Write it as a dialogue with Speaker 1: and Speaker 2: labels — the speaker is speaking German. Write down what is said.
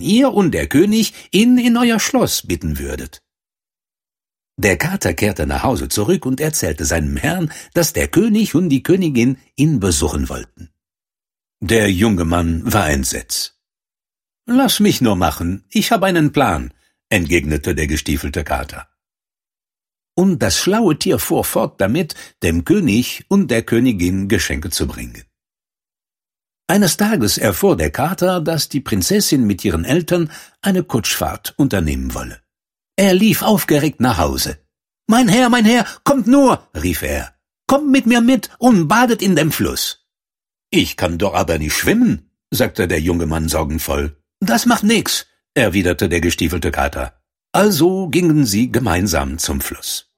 Speaker 1: ihr und der König ihn in euer Schloss bitten würdet. Der Kater kehrte nach Hause zurück und erzählte seinem Herrn, dass der König und die Königin ihn besuchen wollten. Der junge Mann war entsetzt. »Lass mich nur machen, ich habe einen Plan«, entgegnete der gestiefelte Kater. Und das schlaue Tier fuhr fort damit, dem König und der Königin Geschenke zu bringen. Eines Tages erfuhr der Kater, dass die Prinzessin mit ihren Eltern eine Kutschfahrt unternehmen wolle. Er lief aufgeregt nach Hause. »Mein Herr, kommt nur«, rief er, »kommt mit mir mit und badet in dem Fluss.« »Ich kann doch aber nicht schwimmen«, sagte der junge Mann sorgenvoll. »Das macht nix«, erwiderte der gestiefelte Kater. Also gingen sie gemeinsam zum Fluss.